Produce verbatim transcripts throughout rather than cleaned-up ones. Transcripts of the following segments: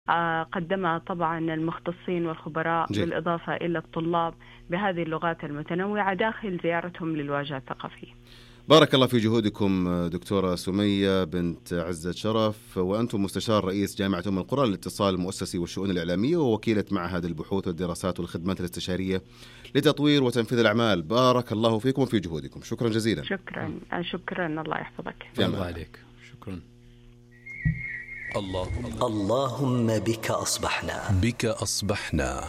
قدمها طبعا المختصين والخبراء جي. بالإضافة إلى الطلاب بهذه اللغات المتنوعة داخل زيارتهم للواجهة الثقافية. بارك الله في جهودكم دكتورة سمية بنت عزة شرف، وأنتم مستشار رئيس جامعة أم القرى للاتصال المؤسسي والشؤون الإعلامية ووكيلة معهد البحوث والدراسات والخدمات الاستشارية لتطوير وتنفيذ الأعمال. بارك الله فيكم وفي جهودكم. شكرا جزيلا. شكرا شكرا الله يحفظك. الله عليك. شكرا. الله اللهم بك أصبحنا بك أصبحنا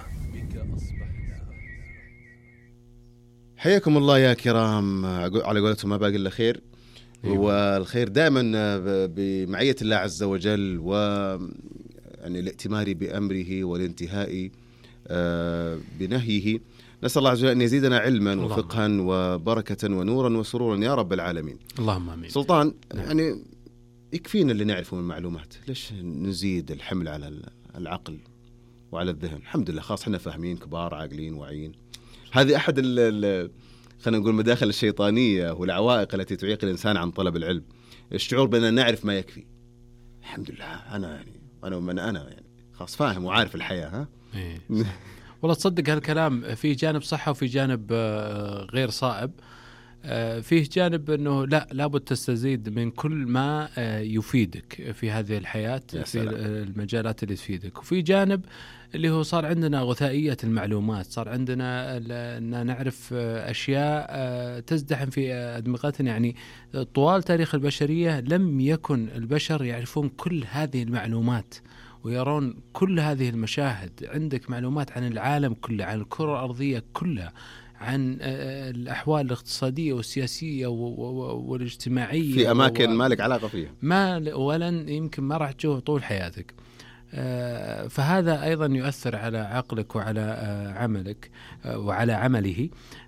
حياكم الله يا كرام. على قولتهم ما باقي إلا خير. أيوة. والخير دائما بمعية الله عز وجل، و يعني الائتمار بأمره والانتهاء بنهيه. نسأل الله عز وجل أن يزيدنا علما وفقها وبركة ونورا وسرورا يا رب العالمين. اللهم آمين. سلطان، نعم. يعني يكفينا اللي نعرفه من المعلومات، ليش نزيد الحمل على العقل وعلى الذهن؟ الحمد لله خلاص احنا فاهمين، كبار عاقلين واعيين. هذه أحد ال خلينا نقول مداخل الشيطانية والعوائق التي تعيق الإنسان عن طلب العلم، الشعور بأننا نعرف ما يكفي. الحمد لله أنا يعني أنا ومن أنا يعني خلاص فاهم وعارف الحياة. ها إيه. والله تصدق هالكلام فيه جانب صحة وفيه جانب غير صائب. فيه جانب أنه لا لابد تستزيد من كل ما يفيدك في هذه الحياة في المجالات اللي تفيدك، وفي جانب اللي هو صار عندنا غثائية المعلومات، صار عندنا أن نعرف أشياء تزدحم في أدمغتنا. يعني طوال تاريخ البشرية لم يكن البشر يعرفون كل هذه المعلومات ويرون كل هذه المشاهد. عندك معلومات عن العالم كله، عن الكرة الأرضية كلها، عن الأحوال الاقتصادية والسياسية والاجتماعية في أماكن و... ما لك علاقة فيها، ما ولن يمكن ما راح تشوف طول حياتك. فهذا أيضا يؤثر على عقلك وعلى عملك وعلى عمله.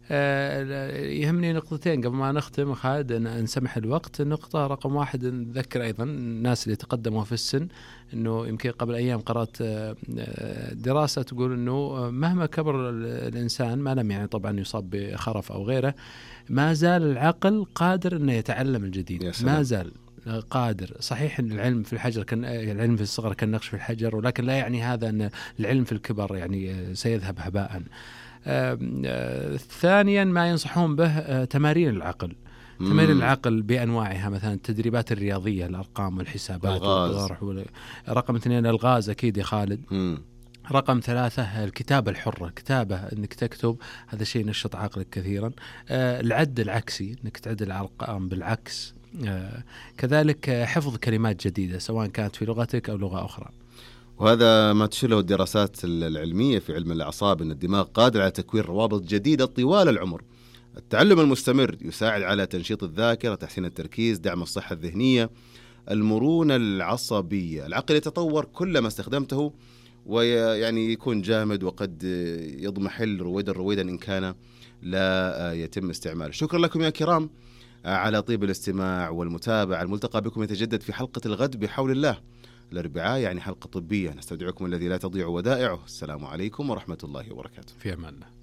يهمني نقطتين قبل ما نختم خالد، أن نسمح الوقت. النقطة رقم واحد نذكر أيضا الناس اللي تقدموا في السن أنه يمكن قبل أيام قرأت دراسة تقول أنه مهما كبر الإنسان، ما لم يعني طبعا يصاب بخرف أو غيره، ما زال العقل قادر أنه يتعلم الجديد. ما زال قادر. صحيح أن العلم في الحجر كان العلم في الصغر كالنقش في الحجر، ولكن لا يعني هذا أن العلم في الكبر يعني سيذهب هباء. آه آه ثانيا ما ينصحون به آه تمارين العقل. مم. تمارين العقل بأنواعها، مثلا التدريبات الرياضية، الأرقام والحسابات والضرب. رقم اثنين الغاز أكيد يا خالد. مم. رقم ثلاثة الكتابة الحرة، كتابة أنك تكتب، هذا شيء نشط عقلك كثيرا. آه العد العكسي، أنك تعدل الأرقام بالعكس. آه كذلك حفظ كلمات جديدة سواء كانت في لغتك أو لغة أخرى. وهذا ما تشير له الدراسات العلمية في علم الأعصاب، أن الدماغ قادر على تكوين روابط جديدة طوال العمر. التعلم المستمر يساعد على تنشيط الذاكرة، تحسين التركيز، دعم الصحة الذهنية، المرونة العصبية. العقل يتطور كلما استخدمته، ويعني يكون جامد وقد يضمحل رويدا رويدا إن كان لا يتم استعماله. شكرا لكم يا كرام على طيب الاستماع والمتابعة. الملتقى بكم يتجدد في حلقة الغد بحول الله الأربعاء، يعني حلقة طبية. نستودعكم الذي لا تضيع ودائعه. السلام عليكم ورحمة الله وبركاته. في أمان الله.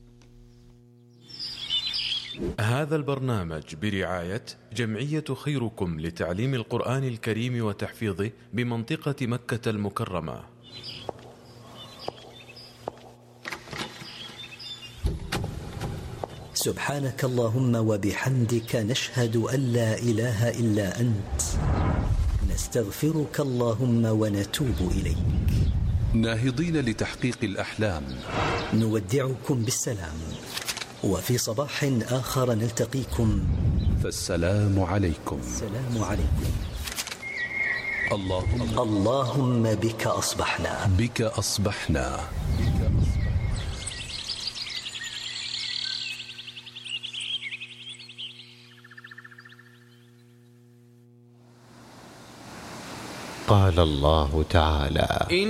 هذا البرنامج برعاية جمعية خيركم لتعليم القرآن الكريم وتحفيظه بمنطقة مكة المكرمة. سبحانك اللهم وبحمدك، نشهد أن لا إله إلا أنت، نستغفرك اللهم ونتوب إليك. ناهضين لتحقيق الأحلام، نودعكم بالسلام، وفي صباح آخر نلتقيكم، فالسلام عليكم. السلام عليكم. اللهم اللهم بك أصبحنا بك أصبحنا قال الله تعالى: